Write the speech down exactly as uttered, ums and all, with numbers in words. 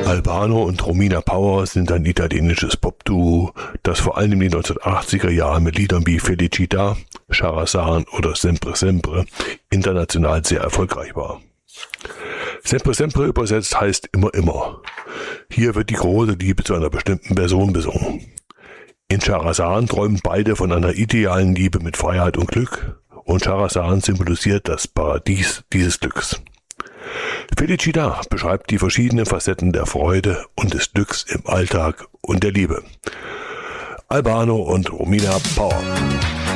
Albano und Romina Power sind ein italienisches Popduo, das vor allem in den neunzehnhundertachtziger Jahren mit Liedern wie Felicità, Charazan oder Sempre Sempre international sehr erfolgreich war. Sempre Sempre übersetzt heißt immer immer. Hier wird die große Liebe zu einer bestimmten Person besungen. In Charazan träumen beide von einer idealen Liebe mit Freiheit und Glück und Charazan symbolisiert das Paradies dieses Glücks. Felicità beschreibt die verschiedenen Facetten der Freude und des Glücks im Alltag und der Liebe. Albano und Romina Power.